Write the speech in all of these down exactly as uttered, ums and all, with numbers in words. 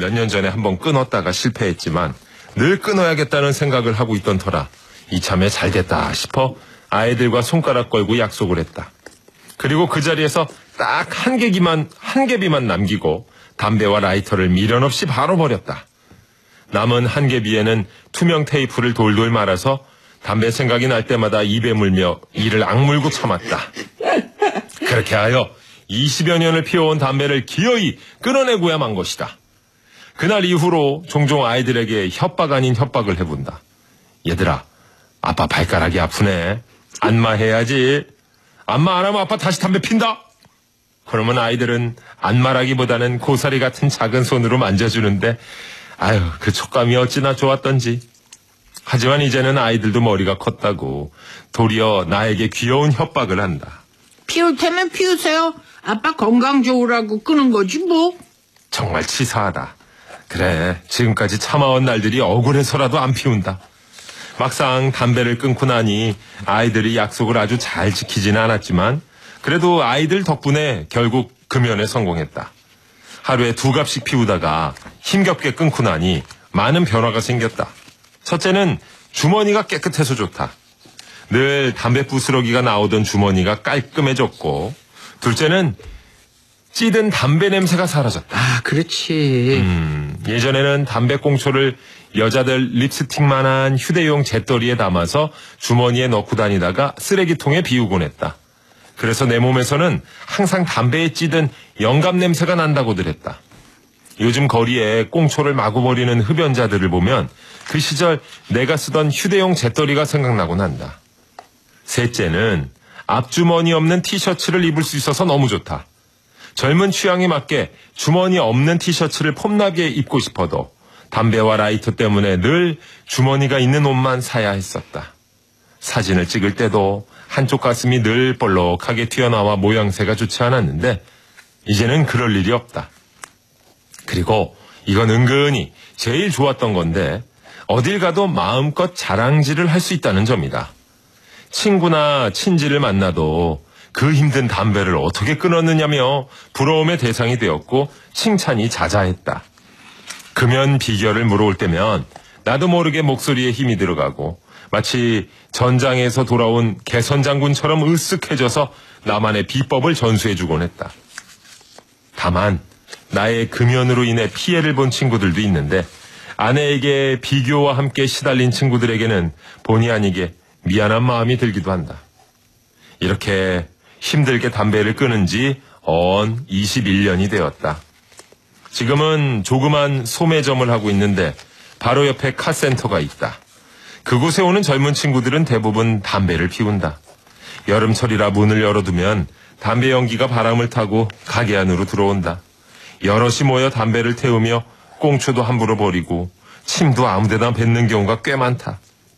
몇 년 전에 한번 끊었다가 실패했지만 늘 끊어야겠다는 생각을 하고 있던 터라 이참에 잘됐다 싶어 아이들과 손가락 걸고 약속을 했다. 그리고 그 자리에서 딱 한 개기만, 한 개비만 남기고 담배와 라이터를 미련 없이 바로 버렸다. 남은 한 개비에는 투명 테이프를 돌돌 말아서 담배 생각이 날 때마다 입에 물며 이를 악물고 참았다. 그렇게 하여 이십여 년을 피워온 담배를 기어이 끊어내고야 만 것이다. 그날 이후로 종종 아이들에게 협박 아닌 협박을 해본다. 얘들아, 아빠 발가락이 아프네. 안마해야지. 안마 안 하면 아빠 다시 담배 핀다. 그러면 아이들은 안마라기보다는 고사리 같은 작은 손으로 만져주는데 아유, 그 촉감이 어찌나 좋았던지. 하지만 이제는 아이들도 머리가 컸다고 도리어 나에게 귀여운 협박을 한다. 피울 테면 피우세요. 아빠 건강 좋으라고 끄는 거지 뭐. 정말 치사하다. 그래, 지금까지 참아온 날들이 억울해서라도 안 피운다. 막상 담배를 끊고 나니 아이들이 약속을 아주 잘 지키지는 않았지만 그래도 아이들 덕분에 결국 금연에 성공했다. 하루에 두 갑씩 피우다가 힘겹게 끊고 나니 많은 변화가 생겼다. 첫째는 주머니가 깨끗해서 좋다. 늘 담배 부스러기가 나오던 주머니가 깔끔해졌고, 둘째는 찌든 담배 냄새가 사라졌다. 아, 그렇지. 음, 예전에는 담배꽁초를 여자들 립스틱만한 휴대용 잿더리에 담아서 주머니에 넣고 다니다가 쓰레기통에 비우곤 했다. 그래서 내 몸에서는 항상 담배에 찌든 영감 냄새가 난다고들 했다. 요즘 거리에 꽁초를 마구 버리는 흡연자들을 보면 그 시절 내가 쓰던 휴대용 잿더리가 생각나곤 한다. 셋째는 앞주머니 없는 티셔츠를 입을 수 있어서 너무 좋다. 젊은 취향에 맞게 주머니 없는 티셔츠를 폼나게 입고 싶어도 담배와 라이터 때문에 늘 주머니가 있는 옷만 사야 했었다. 사진을 찍을 때도 한쪽 가슴이 늘 볼록하게 튀어나와 모양새가 좋지 않았는데 이제는 그럴 일이 없다. 그리고 이건 은근히 제일 좋았던 건데 어딜 가도 마음껏 자랑질을 할 수 있다는 점이다. 친구나 친지를 만나도 그 힘든 담배를 어떻게 끊었느냐며 부러움의 대상이 되었고 칭찬이 자자했다. 금연 비결을 물어올 때면 나도 모르게 목소리에 힘이 들어가고 마치 전장에서 돌아온 개선장군처럼 으쓱해져서 나만의 비법을 전수해주곤 했다. 다만 나의 금연으로 인해 피해를 본 친구들도 있는데 아내에게 비교와 함께 시달린 친구들에게는 본의 아니게 미안한 마음이 들기도 한다. 이렇게 힘들게 담배를 끊은 지 언 이십일 년이 되었다. 지금은 조그만 소매점을 하고 있는데 바로 옆에 카센터가 있다. 그곳에 오는 젊은 친구들은 대부분 담배를 피운다. 여름철이라 문을 열어두면 담배 연기가 바람을 타고 가게 안으로 들어온다. 여럿이 모여 담배를 태우며 꽁초도 함부로 버리고 침도 아무데나 뱉는 경우가 꽤 많다.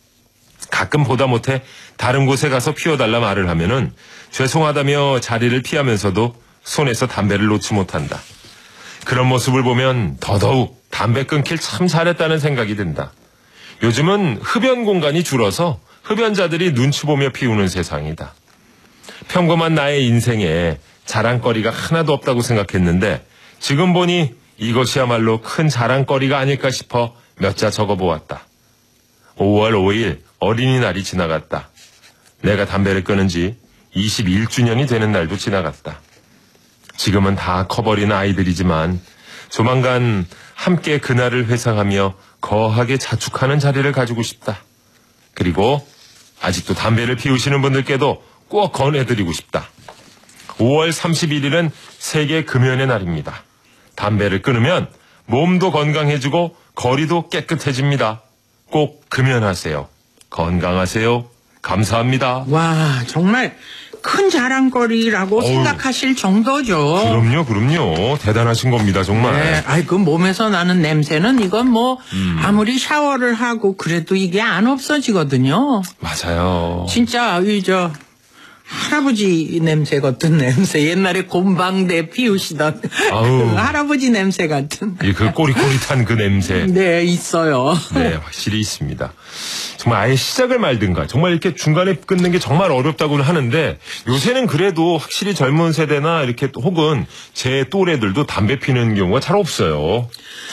가끔 보다 못해 다른 곳에 가서 피워달라 말을 하면은 죄송하다며 자리를 피하면서도 손에서 담배를 놓지 못한다. 그런 모습을 보면 더더욱 담배 끊길 참 잘했다는 생각이 든다. 요즘은 흡연 공간이 줄어서 흡연자들이 눈치 보며 피우는 세상이다. 평범한 나의 인생에 자랑거리가 하나도 없다고 생각했는데 지금 보니 이것이야말로 큰 자랑거리가 아닐까 싶어 몇 자 적어보았다. 오월 오일 어린이날이 지나갔다. 내가 담배를 끊은 지 이십일 주년이 되는 날도 지나갔다. 지금은 다 커버린 아이들이지만 조만간 함께 그날을 회상하며 거하게 자축하는 자리를 가지고 싶다. 그리고 아직도 담배를 피우시는 분들께도 꼭 권해드리고 싶다. 오월 삼십일일은 세계 금연의 날입니다. 담배를 끊으면 몸도 건강해지고 거리도 깨끗해집니다. 꼭 금연하세요. 건강하세요. 감사합니다. 와, 정말 큰 자랑거리라고 어우, 생각하실 정도죠. 그럼요, 그럼요. 대단하신 겁니다, 정말. 네, 아이, 그 몸에서 나는 냄새는 이건 뭐 음. 아무리 샤워를 하고 그래도 이게 안 없어지거든요. 맞아요. 진짜 이저 할아버지 냄새 같은 냄새. 옛날에 곰방대 피우시던 그 할아버지 냄새 같은. 예, 그 꼬릿꼬릿한 그 냄새. 네, 있어요. 네, 확실히 있습니다. 정말 아예 시작을 말든가 정말 이렇게 중간에 끊는 게 정말 어렵다고는 하는데 요새는 그래도 확실히 젊은 세대나 이렇게 혹은 제 또래들도 담배 피는 경우가 잘 없어요.